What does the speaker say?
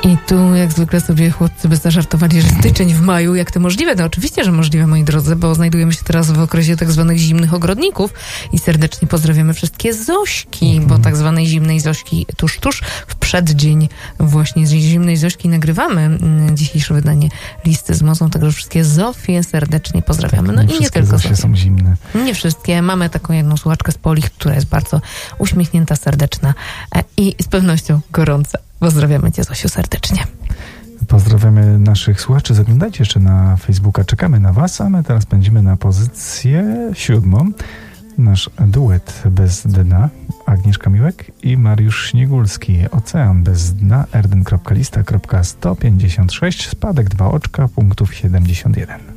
I tu jak zwykle sobie chłopcy by zażartowali, że styczeń w maju, jak to możliwe? No oczywiście, że możliwe, moi drodzy, bo znajdujemy się teraz w okresie tak zwanych zimnych ogrodników i serdecznie pozdrawiamy wszystkie Zośki, bo tak zwanej zimnej Zośki tuż w przeddzień właśnie z zimnej Zośki nagrywamy dzisiejsze wydanie Listy z Mocą, także wszystkie Zofie serdecznie pozdrawiamy. Tak, no i nie tylko Zofie są zimne. Nie wszystkie. Mamy taką jedną słuchaczkę z Polich, która jest bardzo uśmiechnięta, serdeczna i z pewnością gorąca. Pozdrawiamy cię, Zosiu, serdecznie. Pozdrawiamy naszych słuchaczy. Zaglądajcie jeszcze na Facebooka. Czekamy na was, a my teraz będziemy na pozycję 7. Nasz duet bez dna. Agnieszka Miłek i Mariusz Śniegulski. Ocean bez dna. erden.lista.156. Spadek 2 oczka. Punktów 71.